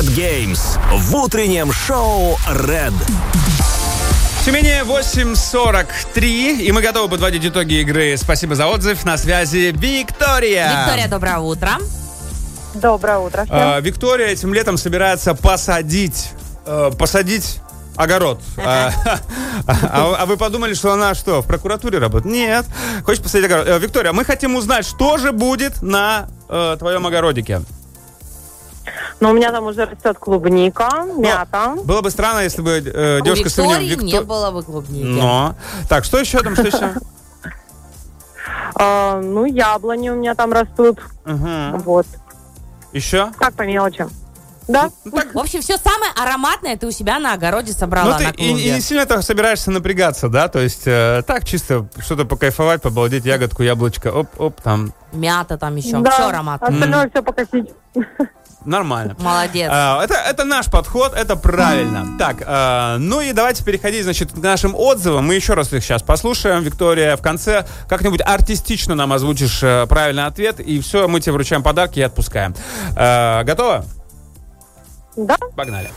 Red Games в утреннем шоу Red. В Тюмени 8:43, и мы готовы подводить итоги игры. Спасибо за отзыв. На связи Виктория. Виктория, доброе утро. Доброе утро всем. Виктория этим летом собирается посадить огород. А вы подумали, что она что, в прокуратуре работает? Нет. Хочешь посадить огород? Виктория, мы хотим узнать, что же будет на твоем огородике. Но у меня там уже растет клубника, мята. Было бы странно, если бы девушка с именем Виктории не было бы клубники. Но. Так, что еще там, что еще? Яблони у меня там растут. Вот. Еще? Так, по мелочи. Да. В общем, все самое ароматное ты у себя на огороде собрала на клумбе. И не сильно так собираешься напрягаться, да? То есть так чисто что-то покайфовать, побалдеть, ягодку, яблочко, оп-оп, там. Мята там еще, Да, все ароматное. остальное все покосить. Нормально. Молодец. Это наш подход, это правильно. Так, и давайте переходить, значит, к нашим отзывам. Мы еще раз их сейчас послушаем. Виктория, в конце как-нибудь артистично нам озвучишь правильный ответ, и все, мы тебе вручаем подарки и отпускаем. Готова? Да. Погнали.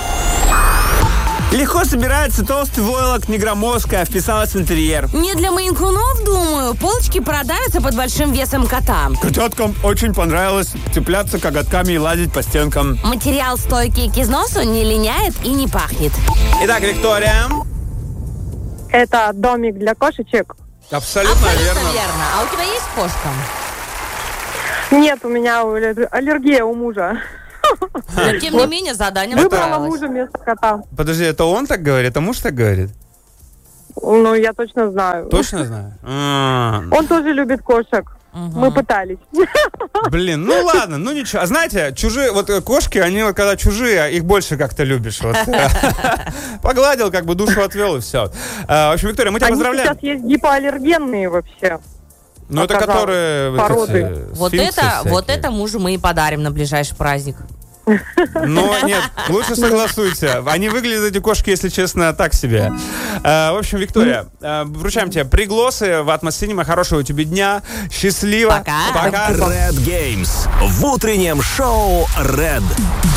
Легко собирается толстый войлок, негромоздкая, вписалась в интерьер. Не для мейн-кунов, думаю. Полочки продавятся под большим весом кота. Котяткам очень понравилось цепляться коготками и лазить по стенкам. Материал стойкий к износу, не линяет и не пахнет. Итак, Виктория. Это домик для кошечек. Абсолютно верно. Верно. А у тебя есть кошка? Нет, у меня аллергия у мужа. Но, тем не менее, задание Выбрала понравилось. мужа вместо кота. Подожди, это он так говорит, это муж так говорит? Ну, я точно знаю. Точно знаю? Он тоже любит кошек. Мы пытались. Блин, ну ладно, ну ничего. А знаете, чужие, вот кошки, они вот когда чужие, их больше как-то любишь. Вот. Погладил, как бы душу отвел, и все. В общем, Виктория, мы тебя Они поздравляем. сейчас есть гипоаллергенные вообще. Ну, это оказалось, которые... породы. Вот это мужу мы и подарим на ближайший праздник. Но нет, лучше согласуйте. Они выглядят, эти кошки, если честно, так себе. В общем, Виктория, вручаем тебе приглосы в Atmos Cinema. Хорошего тебе дня. Счастливо. Пока. Red Games в утреннем шоу Red.